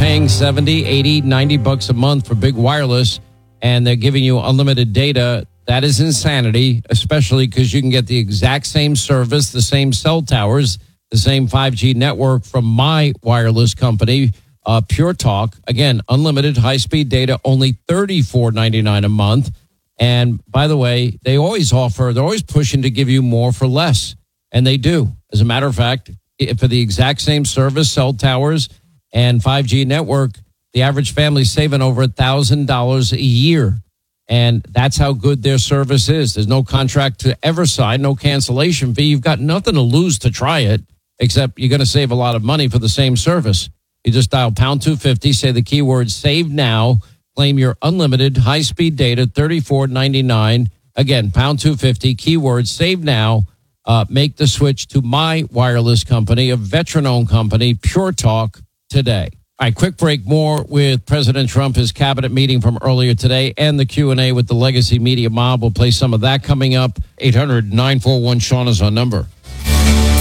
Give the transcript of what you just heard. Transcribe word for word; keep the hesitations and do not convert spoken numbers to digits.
paying seventy, eighty, ninety bucks a month for big wireless, and they're giving you unlimited data. That is insanity, especially because you can get the exact same service, the same cell towers, the same five G network from my wireless company, uh, Pure Talk. Again, unlimited high-speed data, only thirty-four ninety-nine a month. And by the way, they always offer, they're always pushing to give you more for less. And they do. As a matter of fact, for the exact same service, cell towers, and five G network, the average family is saving over one thousand dollars a year. And that's how good their service is. There's no contract to ever sign, no cancellation fee. You've got nothing to lose to try it, except you're going to save a lot of money for the same service. You just dial pound two fifty, say the keyword save now, claim your unlimited high-speed data, thirty-four ninety-nine. Again, pound two fifty, keyword save now. Uh, make the switch to my wireless company, a veteran-owned company, Pure Talk, today. All right, quick break. More with President Trump, his cabinet meeting from earlier today, and the Q and A with the Legacy Media Mob. We'll play some of that coming up. eight hundred, nine four one, Sean is our number.